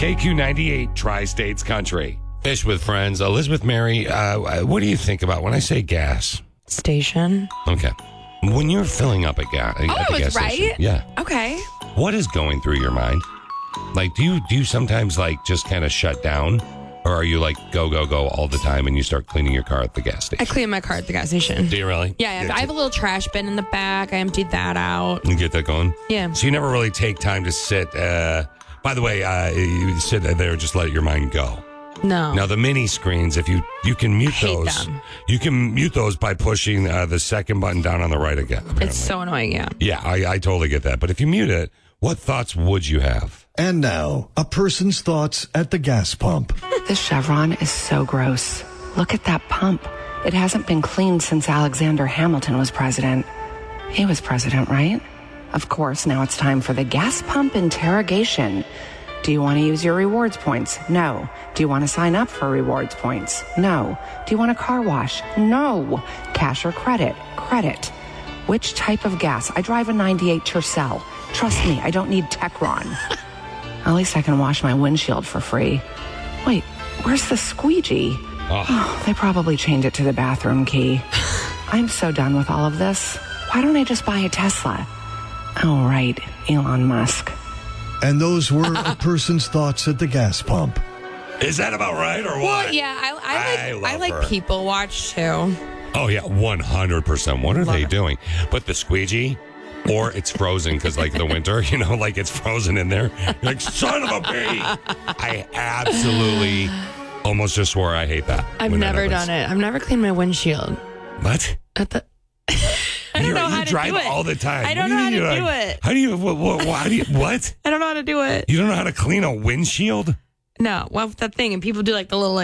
KQ98 Tri-States Country. Fish with Friends. Elizabeth Mary, what do you think about when I say gas? Station. Okay. When you're filling up at the gas right. station. Yeah. Okay. What is going through your mind? Like, do you sometimes like just kind of shut down? Or are you like go all the time and you start cleaning your car at the gas station? I clean my car at the gas station. Do you really? Yeah, I have a little trash bin in the back. I emptied that out. You get that going? Yeah. So you never really take time to sit. By the way, you sit there and just let your mind go. No. Now, the mini screens, if you can mute those. Them. You can mute those by pushing the second button down on the right again. Apparently. It's so annoying, yeah. Yeah, I totally get that. But if you mute it, what thoughts would you have? And now, a person's thoughts at the gas pump. This Chevron is so gross. Look at that pump. It hasn't been cleaned since Alexander Hamilton was president. He was president, right? Of course, now it's time for the gas pump interrogation. Do you want to use your rewards points? No. Do you want to sign up for rewards points? No. Do you want a car wash? No. Cash or credit? Credit. Which type of gas? I drive a 98 Tercel. Trust me, I don't need Techron. At least I can wash my windshield for free. Wait, where's the squeegee? Oh, they probably chained it to the bathroom key. I'm so done with all of this. Why don't I just buy a Tesla? Oh, right, Elon Musk. And those were a person's thoughts at the gas pump. Is that about right or what? Well, yeah, I like her. people watch too. Oh, yeah, 100%. What are they doing? But the squeegee, or it's frozen because, like, the winter, like it's frozen in there. You're like, son of a bee. I absolutely almost just swore I hate that. I've never done it. I've never cleaned my windshield. What? I don't know how you to drive do it. all the time. I don't know how to do it. How do you, what? I don't know how to do it. You don't know how to clean a windshield? No, well, that thing, and people do like the little